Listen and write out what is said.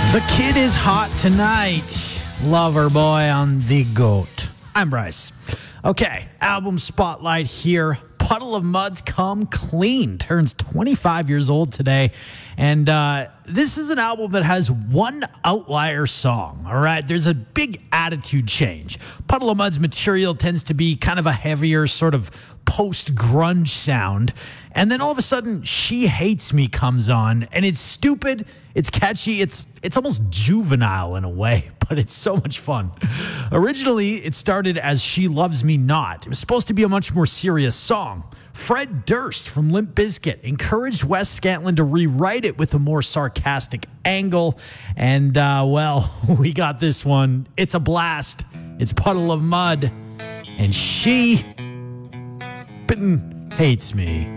The kid is hot tonight. Lover boy on the goat. I'm Bryce. Okay, album spotlight here. Puddle of Mudd's Come Clean turns 25 years old today. And this is an album that has one outlier song, all right? There's a big attitude change. Puddle of Mudd's material tends to be kind of a heavier sort of post-grunge sound. And then all of a sudden, She Hates Me comes on, and it's stupid, it's catchy, it's almost juvenile in a way, but it's so much fun. Originally, it started as She Loves Me Not. It was supposed to be a much more serious song. Fred Durst from Limp Bizkit encouraged Wes Scantlin to rewrite it with a more sarcastic angle. And, well, we got this one. It's a blast. It's Puddle of Mudd. And she hates me.